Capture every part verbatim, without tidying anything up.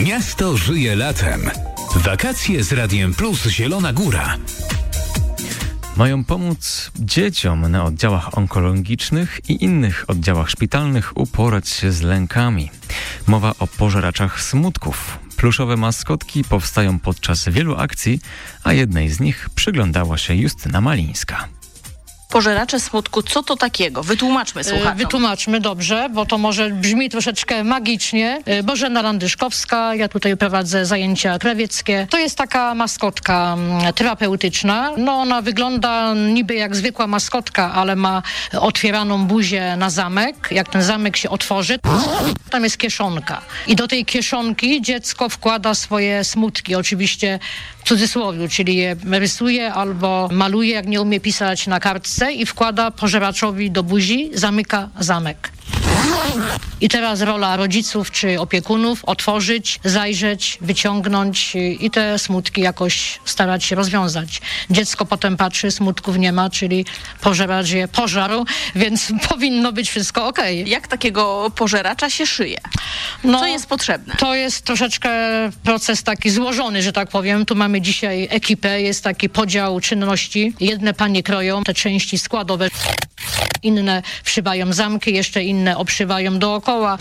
Miasto żyje latem. Wakacje z Radiem Plus Zielona Góra. Mają pomóc dzieciom na oddziałach onkologicznych i innych oddziałach szpitalnych uporać się z lękami. Mowa o pożeraczach smutków. Pluszowe maskotki powstają podczas wielu akcji, a jednej z nich przyglądała się Justyna Malińska. Pożeracze smutku, co to takiego? Wytłumaczmy słuchaczom. Wytłumaczmy dobrze, bo to może brzmi troszeczkę magicznie. Bożena Landyszkowska, ja tutaj prowadzę zajęcia krawieckie. To jest taka maskotka terapeutyczna. No ona wygląda niby jak zwykła maskotka, ale ma otwieraną buzię na zamek. Jak ten zamek się otworzy, tam jest kieszonka. I do tej kieszonki dziecko wkłada swoje smutki. Oczywiście w cudzysłowie, czyli je rysuje albo maluje, jak nie umie pisać, na kartce i wkłada pożeraczowi do buzi, zamyka zamek. I teraz rola rodziców czy opiekunów otworzyć, zajrzeć, wyciągnąć i te smutki jakoś starać się rozwiązać. Dziecko potem patrzy, smutków nie ma, czyli pożeracz je pożarł, więc powinno być wszystko okej. Jak takiego pożeracza się szyje? No, co jest potrzebne? To jest troszeczkę proces taki złożony, że tak powiem. Tu mamy dzisiaj ekipę, jest taki podział czynności. Jedne panie kroją te części składowe, inne wszywają zamki, jeszcze inne obszywają dookoła.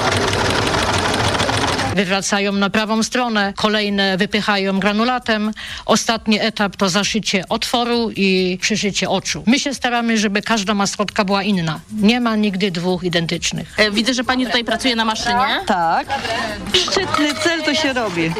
Wywracają na prawą stronę, kolejne wypychają granulatem. Ostatni etap to zaszycie otworu i przyszycie oczu. My się staramy, żeby każda maskotka była inna. Nie ma nigdy dwóch identycznych. E, widzę, że pani tutaj pracuje na maszynie. Tak. Szczytny cel to się robi.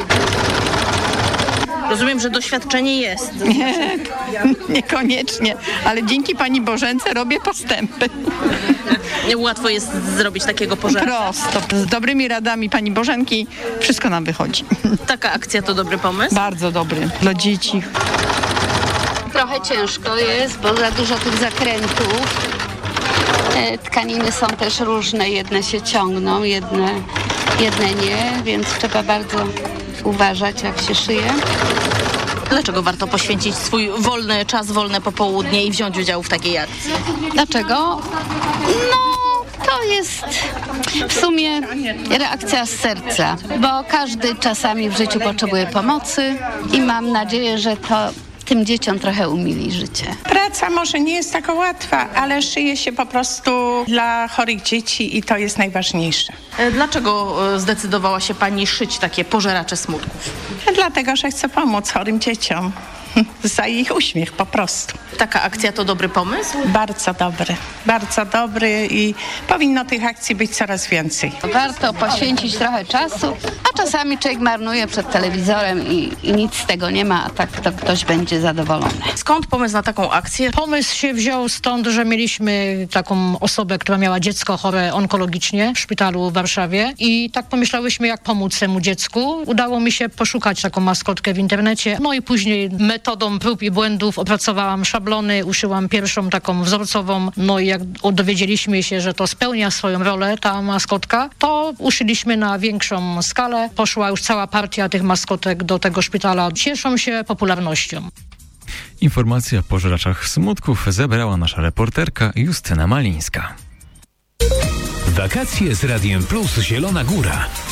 Rozumiem, że doświadczenie jest. Nie, niekoniecznie, ale dzięki pani Bożence robię postępy. Łatwo jest zrobić takiego pożeracza. Prosto. Z dobrymi radami pani Bożenki wszystko nam wychodzi. Taka akcja to dobry pomysł? Bardzo dobry. Dla dzieci. Trochę ciężko jest, bo za dużo tych zakrętów. E, tkaniny są też różne. Jedne się ciągną, jedne, jedne nie, więc trzeba bardzo uważać, jak się szyje. Dlaczego warto poświęcić swój wolny czas, wolne popołudnie i wziąć udział w takiej akcji? Dlaczego? No, to jest w sumie reakcja z serca, bo każdy czasami w życiu potrzebuje pomocy i mam nadzieję, że to tym dzieciom trochę umili życie. Praca może nie jest taka łatwa, ale szyje się po prostu dla chorych dzieci i to jest najważniejsze. Dlaczego zdecydowała się pani szyć takie pożeracze smutków? Dlatego, że chcę pomóc chorym dzieciom. Za ich uśmiech po prostu. Taka akcja to dobry pomysł? Bardzo dobry, bardzo dobry i powinno tych akcji być coraz więcej. Warto poświęcić trochę czasu, a czasami człowiek marnuje przed telewizorem i, i nic z tego nie ma, a tak to ktoś będzie zadowolony. Skąd pomysł na taką akcję? Pomysł się wziął stąd, że mieliśmy taką osobę, która miała dziecko chore onkologicznie w szpitalu w Warszawie i tak pomyślałyśmy, jak pomóc temu dziecku. Udało mi się poszukać taką maskotkę w internecie, no i później metodą prób i błędów opracowałam szablony, uszyłam pierwszą taką wzorcową, no i jak dowiedzieliśmy się, że to spełnia swoją rolę, ta maskotka, to uszyliśmy na większą skalę. Poszła już cała partia tych maskotek do tego szpitala. Cieszą się popularnością. Informacje o pożeraczach smutków zebrała nasza reporterka Justyna Malińska. Wakacje z Radiem Plus Zielona Góra.